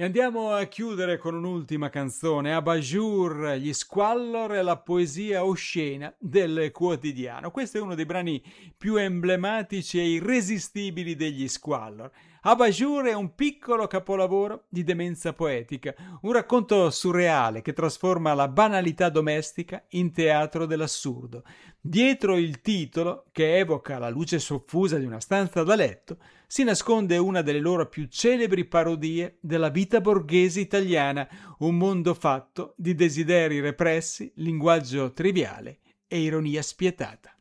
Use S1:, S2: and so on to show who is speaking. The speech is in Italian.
S1: E andiamo a chiudere con un'ultima canzone, Abajur, gli Squallor e la poesia oscena del quotidiano. Questo è uno dei brani più emblematici e irresistibili degli Squallor. Abajur è un piccolo capolavoro di demenza poetica, un racconto surreale che trasforma la banalità domestica in teatro dell'assurdo. Dietro il titolo, che evoca la luce soffusa di una stanza da letto, si nasconde una delle loro più celebri parodie della vita borghese italiana, un mondo fatto di desideri repressi, linguaggio triviale e ironia spietata.